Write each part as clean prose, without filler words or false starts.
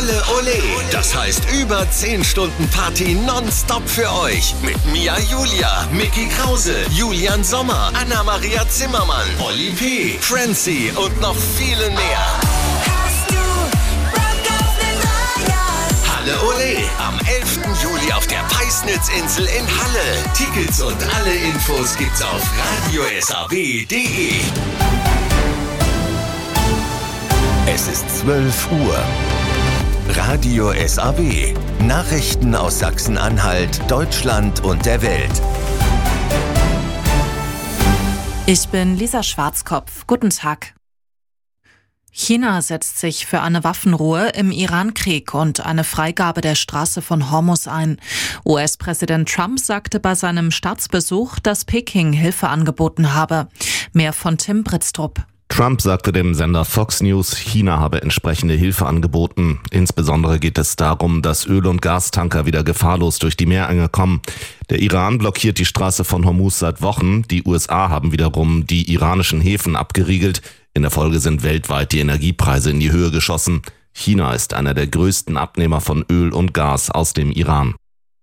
Halle Ole. Das heißt über 10 Stunden Party nonstop für euch. Mit Mia Julia, Mickey Krause, Julian Sommer, Anna-Maria Zimmermann, Oli P., Francie und noch vielen mehr. Halle Ole am 11. Juli auf der Peisnitzinsel in Halle. Tickets und alle Infos gibt's auf radiosaw.de. Es ist 12 Uhr. Radio SAW. Nachrichten aus Sachsen-Anhalt, Deutschland und der Welt. Ich bin Lisa Schwarzkopf. Guten Tag. China setzt sich für eine Waffenruhe im Iran-Krieg und eine Freigabe der Straße von Hormuz ein. US-Präsident Trump sagte bei seinem Staatsbesuch, dass Peking Hilfe angeboten habe. Mehr von Tim Britztrup. Trump sagte dem Sender Fox News, China habe entsprechende Hilfe angeboten. Insbesondere geht es darum, dass Öl- und Gastanker wieder gefahrlos durch die Meerenge kommen. Der Iran blockiert die Straße von Hormuz seit Wochen. Die USA haben wiederum die iranischen Häfen abgeriegelt. In der Folge sind weltweit die Energiepreise in die Höhe geschossen. China ist einer der größten Abnehmer von Öl und Gas aus dem Iran.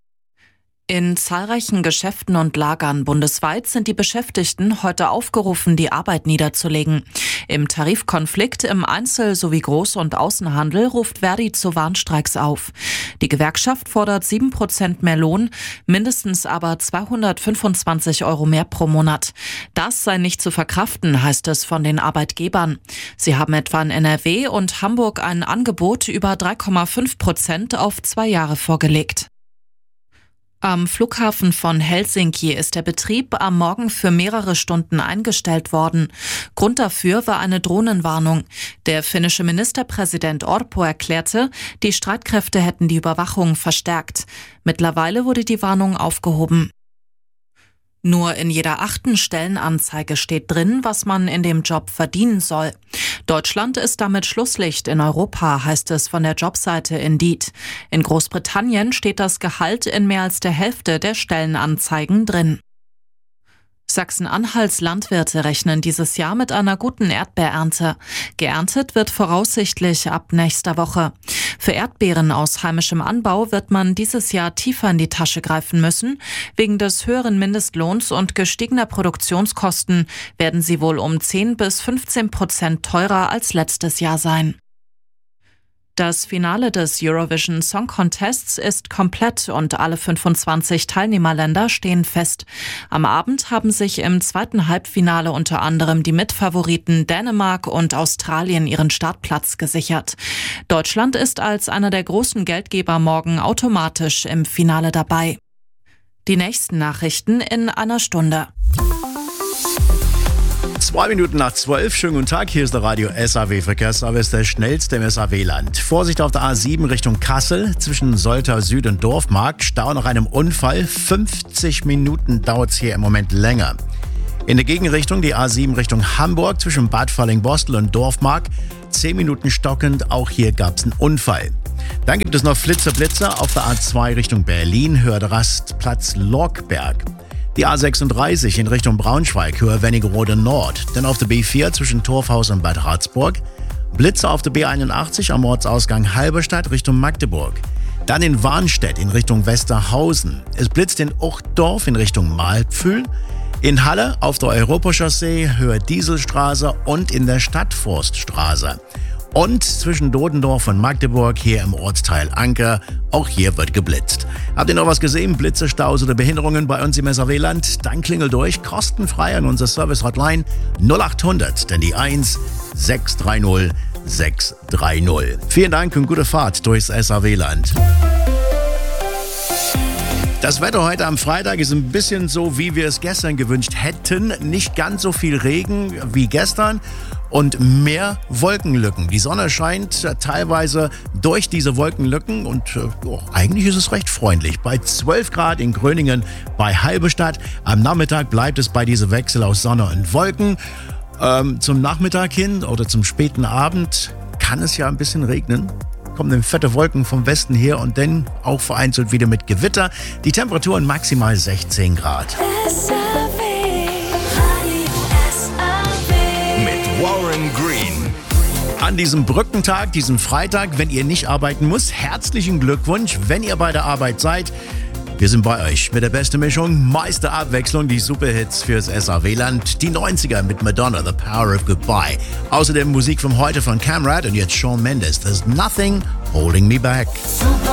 In zahlreichen Geschäften und Lagern bundesweit sind die Beschäftigten heute aufgerufen, die Arbeit niederzulegen. Im Tarifkonflikt im Einzel- sowie Groß- und Außenhandel ruft Verdi zu Warnstreiks auf. Die Gewerkschaft fordert 7% mehr Lohn, mindestens aber 225 € mehr pro Monat. Das sei nicht zu verkraften, heißt es von den Arbeitgebern. Sie haben etwa in NRW und Hamburg ein Angebot über 3,5% auf 2 Jahre vorgelegt. Am Flughafen von Helsinki ist der Betrieb am Morgen für mehrere Stunden eingestellt worden. Grund dafür war eine Drohnenwarnung. Der finnische Ministerpräsident Orpo erklärte, die Streitkräfte hätten die Überwachung verstärkt. Mittlerweile wurde die Warnung aufgehoben. Nur in jeder 8. Stellenanzeige steht drin, was man in dem Job verdienen soll. Deutschland ist damit Schlusslicht in Europa, heißt es von der Jobseite Indeed. In Großbritannien steht das Gehalt in mehr als der Hälfte der Stellenanzeigen drin. Sachsen-Anhalts Landwirte rechnen dieses Jahr mit einer guten Erdbeerernte. Geerntet wird voraussichtlich ab nächster Woche. Für Erdbeeren aus heimischem Anbau wird man dieses Jahr tiefer in die Tasche greifen müssen. Wegen des höheren Mindestlohns und gestiegener Produktionskosten werden sie wohl um 10 bis 15% teurer als letztes Jahr sein. Das Finale des Eurovision Song Contests ist komplett und alle 25 Teilnehmerländer stehen fest. Am Abend haben sich im zweiten Halbfinale unter anderem die Mitfavoriten Dänemark und Australien ihren Startplatz gesichert. Deutschland ist als einer der großen Geldgeber morgen automatisch im Finale dabei. Die nächsten Nachrichten in einer Stunde. 2 Minuten nach 12. Schönen guten Tag, hier ist der Radio SAW Verkehrsservice, der schnellste im SAW-Land. Vorsicht auf der A7 Richtung Kassel, zwischen Soltau Süd und Dorfmarkt. Stau nach einem Unfall. 50 Minuten dauert es hier im Moment länger. In der Gegenrichtung die A7 Richtung Hamburg, zwischen Bad Falling-Bostel und Dorfmarkt. 10 Minuten stockend, auch hier gab es einen Unfall. Dann gibt es noch Blitzer auf der A2 Richtung Berlin, Höhe der Rastplatz Lorkberg. Die A36 in Richtung Braunschweig, Höhe Wernigerode Nord. Dann auf der B4 zwischen Torfhaus und Bad Harzburg. Blitzer auf der B81 am Ortsausgang Halberstadt Richtung Magdeburg. Dann in Warnstedt in Richtung Westerhausen. Es blitzt in Uchtdorf in Richtung Mahlpfühl. In Halle auf der Europachaussee, Höhe Dieselstraße und in der Stadtforststraße. Und zwischen Dodendorf und Magdeburg hier im Ortsteil Anker. Auch hier wird geblitzt. Habt ihr noch was gesehen? Blitze, Staus oder Behinderungen bei uns im SAW-Land? Dann klingelt durch, kostenfrei an unsere Service-Hotline 0800, denn die 1 630 630. Vielen Dank und gute Fahrt durchs SAW-Land. Das Wetter heute am Freitag ist ein bisschen so, wie wir es gestern gewünscht hätten. Nicht ganz so viel Regen wie gestern und mehr Wolkenlücken. Die Sonne scheint teilweise durch diese Wolkenlücken und eigentlich ist es recht freundlich. Bei 12 Grad in Gröningen bei Halberstadt. Am Nachmittag bleibt es bei diesem Wechsel aus Sonne und Wolken. Zum Nachmittag hin oder zum späten Abend kann es ja ein bisschen regnen. Kommen dann fette Wolken vom Westen her und dann auch vereinzelt wieder mit Gewitter. Die Temperaturen maximal 16 Grad. Mit Warren Green. An diesem Brückentag, diesem Freitag, wenn ihr nicht arbeiten müsst, herzlichen Glückwunsch, wenn ihr bei der Arbeit seid. Wir sind bei euch mit der besten Mischung, meiste Abwechslung, die Superhits fürs SAW-Land, die 90er mit Madonna, The Power of Goodbye. Außerdem Musik von heute von Camrad und jetzt Shawn Mendes, There's Nothing Holding Me Back.